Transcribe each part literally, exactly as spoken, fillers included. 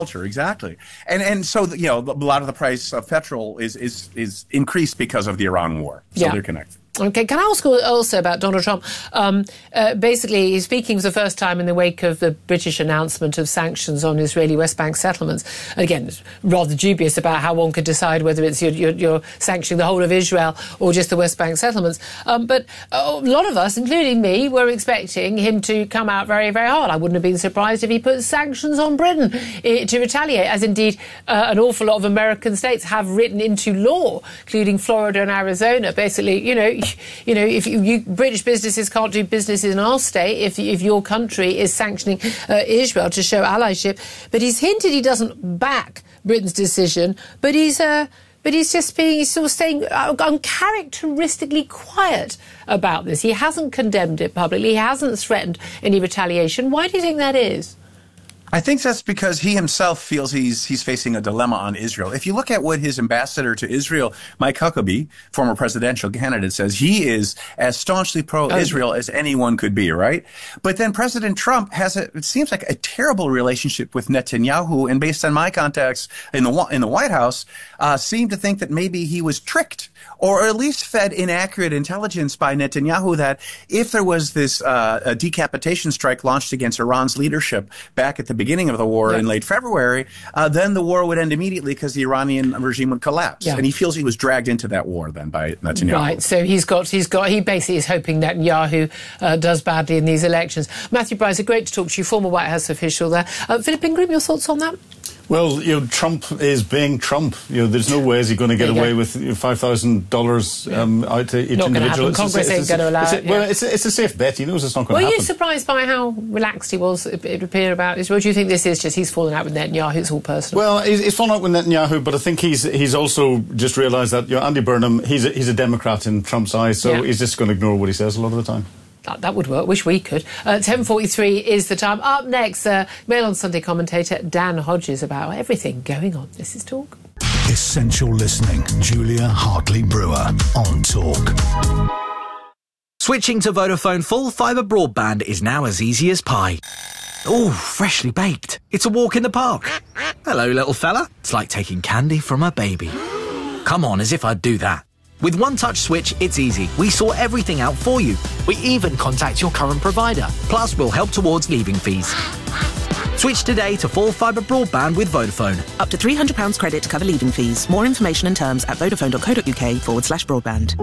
Exactly. And and so, you know, a lot of the price of petrol is, is, is increased because of the Iran war. So yeah. They're connected. OK, can I ask also about Donald Trump? Um, uh, basically, he's speaking for the first time in the wake of the British announcement of sanctions on Israeli West Bank settlements. Again, it's rather dubious about how one could decide whether it's you're, you're, you're sanctioning the whole of Israel or just the West Bank settlements. Um, but a lot of us, including me, were expecting him to come out very, very hard. I wouldn't have been surprised if he put sanctions on Britain uh, to retaliate, as indeed uh, an awful lot of American states have written into law, including Florida and Arizona. Basically, you know, You know, if you, you British businesses can't do business in our state if, if your country is sanctioning uh, Israel to show allyship. But he's hinted he doesn't back Britain's decision, but he's uh, but he's just being he's sort of staying uncharacteristically quiet about this. He hasn't condemned it publicly. He hasn't threatened any retaliation. Why do you think that is? I think that's because he himself feels he's he's facing a dilemma on Israel. If you look at what his ambassador to Israel, Mike Huckabee, former presidential candidate, says, he is as staunchly pro-Israel as anyone could be, right? But then President Trump has, a, it seems like, a terrible relationship with Netanyahu, and based on my contacts in the in the White House, uh, seemed to think that maybe he was tricked, or at least fed inaccurate intelligence by Netanyahu that if there was this uh, a decapitation strike launched against Iran's leadership back at the beginning of the war yeah. in late February, uh, then the war would end immediately because the Iranian regime would collapse. Yeah. And he feels he was dragged into that war then by Netanyahu. Right, so he's got, he's got, he basically is hoping Netanyahu uh, does badly in these elections. Matthew Bryce, great to talk to you, former White House official there. Uh, Philip Ingram, your thoughts on that? Well, you know, Trump is being Trump. You know, there's no way is he going to get away go. with you know, five thousand dollars um, out to each not individual. It's Congress a, ain't going to allow it. Well, yeah. it's, a, it's a safe bet. He knows it's not going to happen. happen. Were you surprised by how relaxed he was, it, it appeared about Israel? Do you think this is just he's fallen out with Netanyahu, it's all personal? Well, he's, he's fallen out with Netanyahu, but I think he's he's also just realised that, you know, Andy Burnham, he's a, he's a Democrat in Trump's eyes, so yeah. he's just going to ignore what he says a lot of the time. That, that would work. Wish we could. Uh, ten forty-three is the time. Up next, uh, Mail on Sunday commentator Dan Hodges about everything going on. This is Talk. Essential listening. Julia Hartley-Brewer on Talk. Switching to Vodafone full fibre broadband is now as easy as pie. Ooh, freshly baked. It's a walk in the park. Hello, little fella. It's like taking candy from a baby. Come on, as if I'd do that. With One Touch Switch, it's easy. We sort everything out for you. We even contact your current provider. Plus, we'll help towards leaving fees. Switch today to full fibre broadband with Vodafone. Up to three hundred pounds credit to cover leaving fees. More information and terms at vodafone.co.uk forward slash broadband.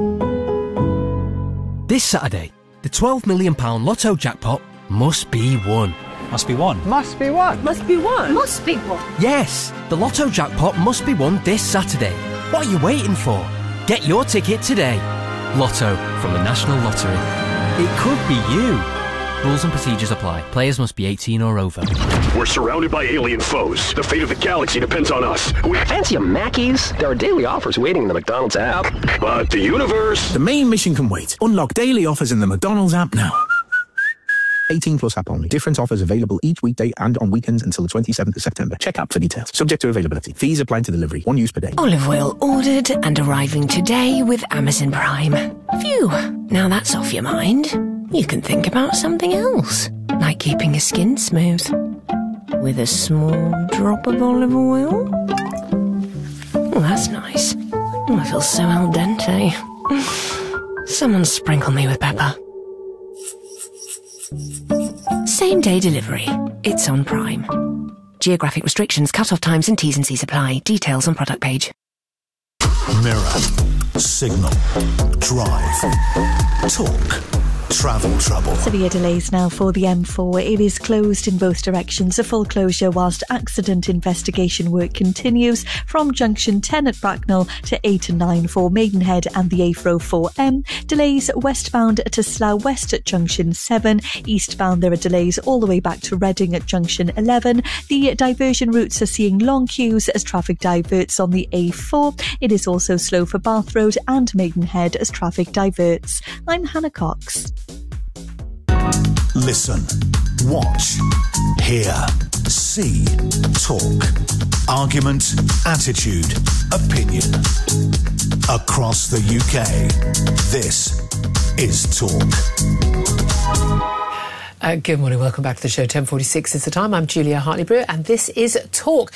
This Saturday, the twelve million pounds Lotto jackpot must be won. Must be won. Must be won. Must be won. Must be won. Yes, the Lotto jackpot must be won this Saturday. What are you waiting for? Get your ticket today. Lotto from the National Lottery. It could be you. Rules and procedures apply. Players must be eighteen or over. We're surrounded by alien foes. The fate of the galaxy depends on us. We fancy a Mackey's? There are daily offers waiting in the McDonald's app. But the universe... The main mission can wait. Unlock daily offers in the McDonald's app now. eighteen plus app only. Different offers available each weekday and on weekends until the twenty-seventh of September. Check app for details. Subject to availability. Fees apply to delivery. One use per day. Olive oil ordered and arriving today with Amazon Prime. Phew. Now that's off your mind. You can think about something else. Like keeping your skin smooth. With a small drop of olive oil. Oh, that's nice. Oh, I feel so al dente. Someone sprinkle me with pepper. Same day delivery. It's on Prime. Geographic restrictions, cut-off times and T's and C's apply. Details on product page. Mirror. Signal. Drive. Talk. Travel trouble. Severe delays now for the M four. It is closed in both directions. A full closure whilst accident investigation work continues from junction ten at Bracknell to eight and nine for Maidenhead and the A F R O four M. Delays westbound to Slough West at junction seven. Eastbound there are delays all the way back to Reading at junction eleven. The diversion routes are seeing long queues as traffic diverts on the A four. It is also slow for Bath Road and Maidenhead as traffic diverts. I'm Hannah Cox. Listen, watch, hear, see, talk, argument, attitude, opinion. Across the U K, this is Talk. Uh, good morning, welcome back to the show. ten forty-six is the time. I'm Julia Hartley-Brewer and this is Talk.